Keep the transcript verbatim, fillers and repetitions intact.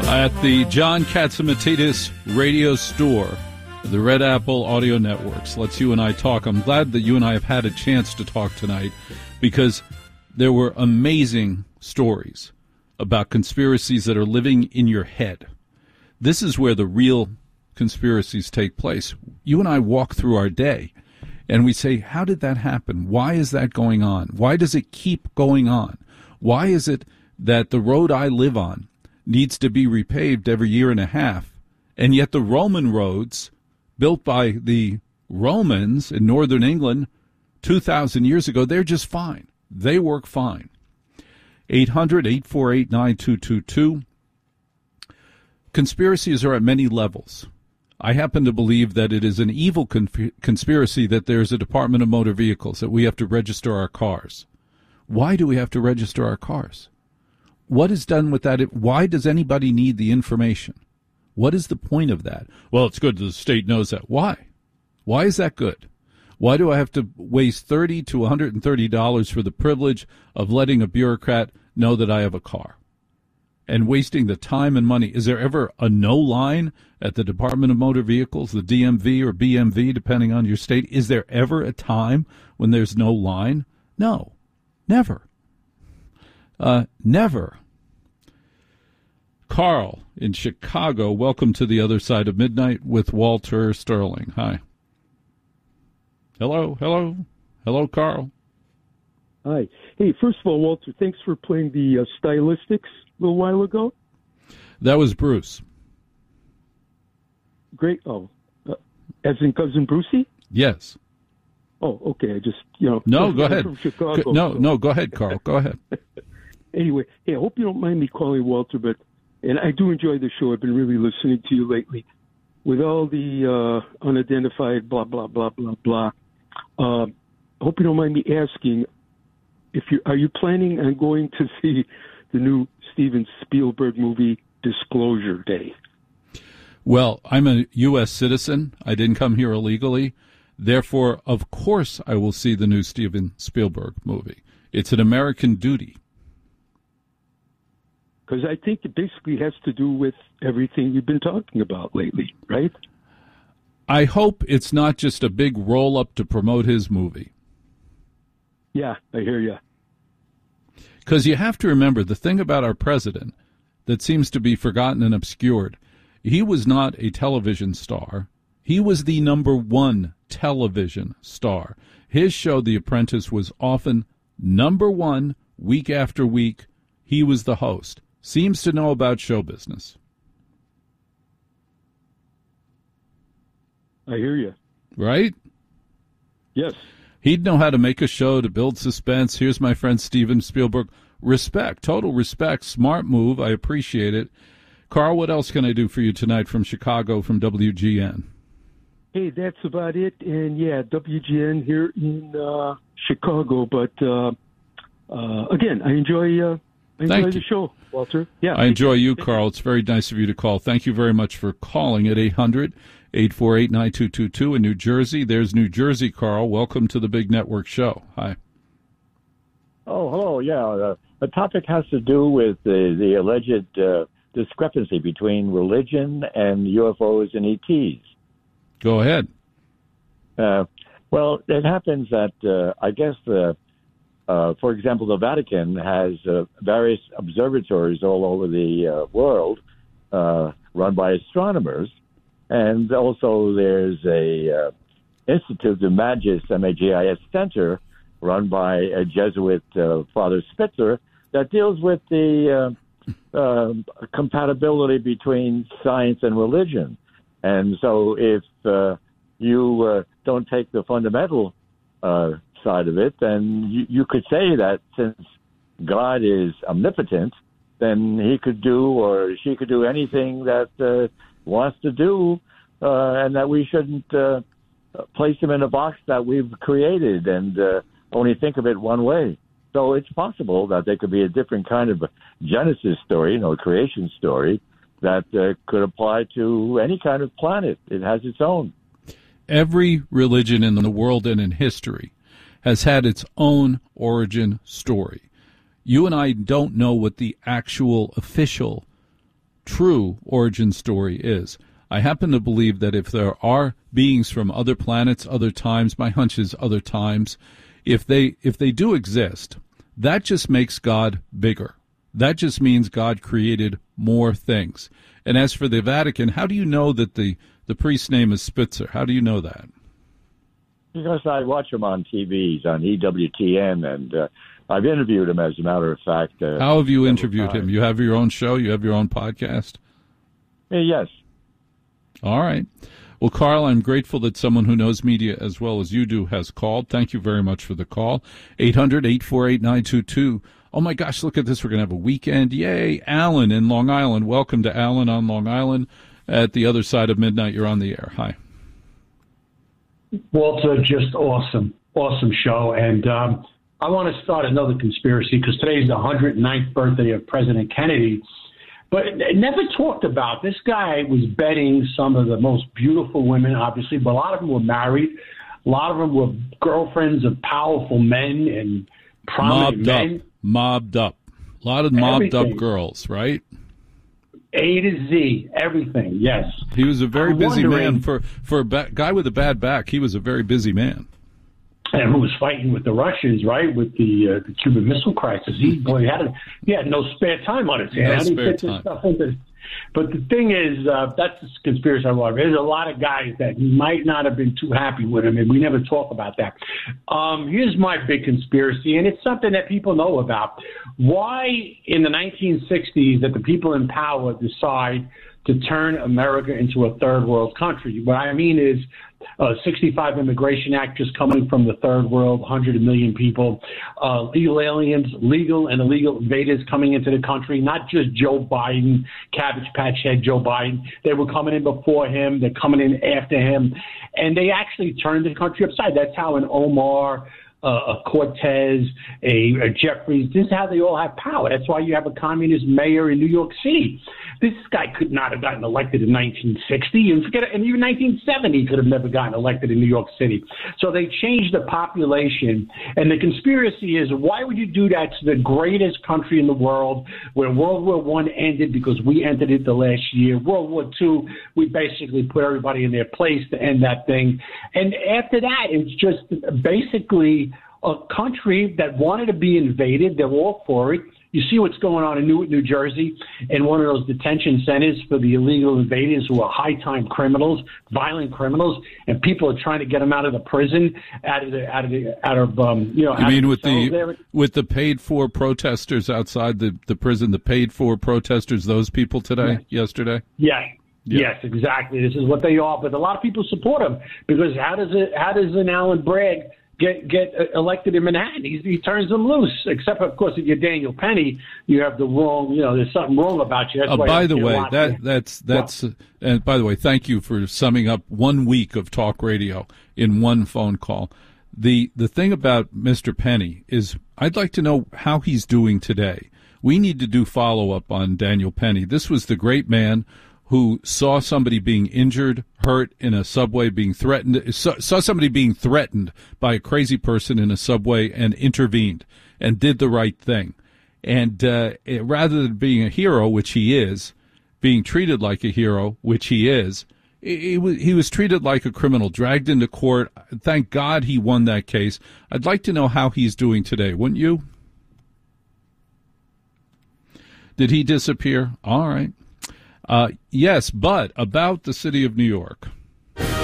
At the John Catsimatidis Radio Store, the Red Apple Audio Networks lets you and I talk. I'm glad that you and I have had a chance to talk tonight because there were amazing stories about conspiracies that are living in your head. This is where the real conspiracies take place. You and I walk through our day and we say, how did that happen? Why is that going on? Why does it keep going on? Why is it that the road I live on needs to be repaved every year and a half, and yet the Roman roads built by the Romans in northern England two thousand years ago, they're just fine. They work fine. eight hundred, eight four eight, nine two two two. Conspiracies are at many levels. I happen to believe that it is an evil con- conspiracy that there's a Department of Motor Vehicles, that we have to register our cars. Why do we have to register our cars? What is done with that? Why does anybody need the information? What is the point of that? Well, it's good that the state knows that. Why? Why is that good? Why do I have to waste thirty to one hundred thirty dollars for the privilege of letting a bureaucrat know that I have a car? And wasting the time and money. Is there ever a no line at the Department of Motor Vehicles, the D M V or B M V, depending on your state? Is there ever a time when there's no line? No, never. Uh, never. Carl in Chicago, welcome to the other side of midnight with Walter Sterling. Hi. Hello, hello, hello, Carl. Hi. Hey, first of all, Walter, thanks for playing the uh, Stylistics a little while ago. That was Bruce. Great. Oh, uh, as in Cousin Brucey? Yes. Oh, okay. I just, you know. No, go I'm ahead. From Chicago, no, so. no, go ahead, Carl. Go ahead. Anyway, hey, I hope you don't mind me calling Walter, but, and I do enjoy the show. I've been really listening to you lately. With all the uh, unidentified blah, blah, blah, blah, blah, uh, I hope you don't mind me asking, if you are you planning on going to see the new Steven Spielberg movie, Disclosure Day? Well, I'm a U S citizen. I didn't come here illegally. Therefore, of course, I will see the new Steven Spielberg movie. It's an American duty. Because I think it basically has to do with everything you've been talking about lately, right? I hope it's not just a big roll-up to promote his movie. Yeah, I hear you. Because you have to remember, the thing about our president that seems to be forgotten and obscured, he was not a television star. He was the number one television star. His show, The Apprentice, was often number one week after week. He was the host. Seems to know about show business. I hear you. Right? Yes. He'd know how to make a show to build suspense. Here's my friend Steven Spielberg. Respect, total respect, smart move. I appreciate it. Carl, what else can I do for you tonight from Chicago, from W G N? Hey, that's about it. And, yeah, W G N here in uh, Chicago. But, uh, uh, again, I enjoy, uh, I enjoy Thank the you. show, Walter. Yeah, I enjoy you, you, Carl. It's very nice of you to call. Thank you very much for calling at eight hundred, eight four eight, nine two two two in New Jersey. There's New Jersey, Carl. Welcome to the Big Network Show. Hi. Oh, hello. Yeah, uh, the topic has to do with the, the alleged uh, discrepancy between religion and U F Os and E Ts. Go ahead. Uh, well, it happens that, uh, I guess, the, uh, for example, the Vatican has uh, various observatories all over the uh, world uh, run by astronomers. And also there's a uh, Institute of Magis, M A G I S Center, run by a Jesuit, uh, Father Spitzer, that deals with the uh, uh, compatibility between science and religion. And so if uh, you uh, don't take the fundamental uh, side of it, then you, you could say that since God is omnipotent, then he could do or she could do anything that uh, wants to do, uh, and that we shouldn't uh, place him in a box that we've created and uh, only think of it one way. So it's possible that there could be a different kind of Genesis story, you know, a creation story, that uh, could apply to any kind of planet. It has its own. Every religion in the world and in history has had its own origin story. You and I don't know what the actual official true origin story is. I happen to believe that if there are beings from other planets, other times, my hunch is other times, if they if they do exist, that just makes God bigger. That just means God created more things. And as for the Vatican, how do you know that the, the priest's name is Spitzer? How do you know that? Because I watch him on T Vs, on E W T N, and uh, I've interviewed him, as a matter of fact. Uh, How have you interviewed times. him? You have your own show? You have your own podcast? Uh, yes. All right. Well, Carl, I'm grateful that someone who knows media as well as you do has called. Thank you very much for the call. eight hundred, eight four eight, nine two two. Oh, my gosh, look at this. We're going to have a weekend. Yay. Alan in Long Island. Welcome to Alan on Long Island. At the other side of midnight, you're on the air. Hi. Walter, just awesome, awesome show. And um, I want to start another conspiracy because today's the one hundred ninth birthday of President Kennedy. But never talked about. This guy was betting some of the most beautiful women, obviously, but a lot of them were married. A lot of them were girlfriends of powerful men and prominent mobbed men. Up. Mobbed up. A lot of mobbed Everything. up girls, right? A to Z, everything, yes. He was a very I'm busy wondering- man. For, for a ba- guy with a bad back, he was a very busy man. And who was fighting with the Russians, right, with the uh, the Cuban Missile Crisis. He, boy, he, had a, he had no spare time on his hands. No How do you spare fit this time. stuff into- But the thing is, uh, that's the conspiracy I want. There's a lot of guys that might not have been too happy with him, and we never talk about that. Um, here's my big conspiracy, and it's something that people know about. Why in the nineteen sixties did the people in power decide to turn America into a third world country? What I mean is uh, sixty-five Immigration Act just coming from the third world, one hundred million people, uh, legal aliens, legal and illegal invaders coming into the country, not just Joe Biden, Cabbage Patch Head Joe Biden. They were coming in before him. They're coming in after him. And they actually turned the country upside. That's how an Omar, Uh, a Cortez, a, a Jeffries. This is how they all have power. That's why you have a communist mayor in New York City. This guy could not have gotten elected in nineteen sixty, and forget it, and even nineteen seventy he could have never gotten elected in New York City. So they changed the population, and the conspiracy is, why would you do that to the greatest country in the world, where World War One ended because we entered it the last year? World War Two, we basically put everybody in their place to end that thing. And after that, it's just basically a country that wanted to be invaded. They're all for it. You see what's going on in Newark, New Jersey, in one of those detention centers for the illegal invaders who are high-time criminals, violent criminals, and people are trying to get them out of the prison, out of the, out of the, out of um, you know. You out mean of with the there. with the paid-for protesters outside the, the prison, the paid-for protesters, those people today, Yeah. yesterday? Yeah. Yeah. Yes, exactly. This is what they are, but a lot of people support him because how does it? How does an Alan Bragg get get elected in Manhattan? He, he turns them loose. Except, of course, if you're Daniel Penny, you have the wrong. You know, there's something wrong about you. That's Uh, why by I the see a way, lot that there. that's that's uh, and by the way, thank you for summing up one week of talk radio in one phone call. The the thing about Mister Penny is, I'd like to know how he's doing today. We need to do follow up on Daniel Penny. This was the great man who saw somebody being injured, hurt in a subway, being threatened, saw, saw somebody being threatened by a crazy person in a subway and intervened and did the right thing. And uh, it, rather than being a hero, which he is, being treated like a hero, which he is, he, he was treated like a criminal, dragged into court. Thank God he won that case. I'd like to know how he's doing today, wouldn't you? Did he disappear? All right. Uh, yes, but about the city of New York.